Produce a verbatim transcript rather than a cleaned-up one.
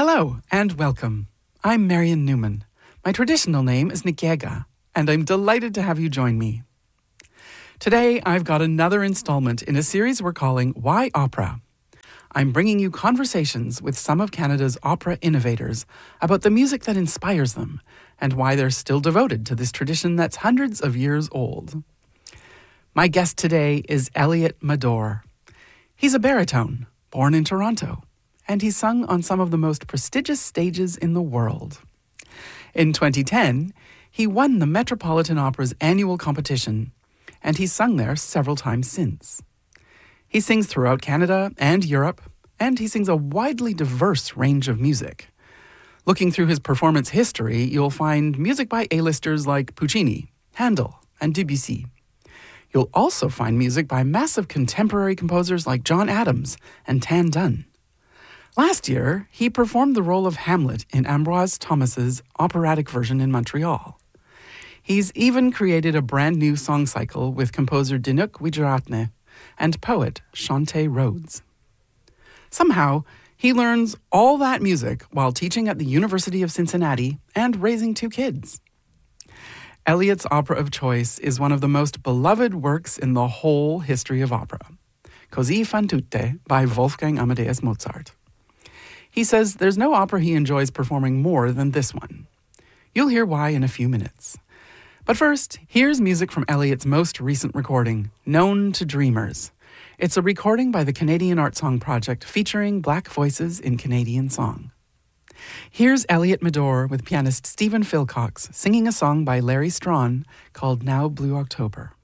Hello and welcome. I'm Marion Newman. My traditional name is Nkega, and I'm delighted to have you join me. Today, I've got another installment in a series we're calling Why Opera? I'm bringing you conversations with some of Canada's opera innovators about the music that inspires them and why they're still devoted to this tradition that's hundreds of years old. My guest today is Elliott Madore. He's a baritone, born in Toronto, and he's sung on some of the most prestigious stages in the world. In twenty ten, he won the Metropolitan Opera's annual competition, and he's sung there several times since. He sings throughout Canada and Europe, and he sings a widely diverse range of music. Looking through his performance history, you'll find music by A-listers like Puccini, Handel, and Debussy. You'll also find music by massive contemporary composers like John Adams and Tan Dun. Last year, he performed the role of Hamlet in Ambroise Thomas's operatic version in Montreal. He's even created a brand new song cycle with composer Dinuk Wijeratne and poet Shante Rhodes. Somehow, he learns all that music while teaching at the University of Cincinnati and raising two kids. Elliott's opera of choice is one of the most beloved works in the whole history of opera, Così fan tutte by Wolfgang Amadeus Mozart. He says there's no opera he enjoys performing more than this one. You'll hear why in a few minutes. But first, here's music from Elliott's most recent recording, Known to Dreamers. It's a recording by the Canadian Art Song Project featuring Black voices in Canadian song. Here's Elliott Madore with pianist Stephen Philcox singing a song by Larry Strawn called Now Blue October.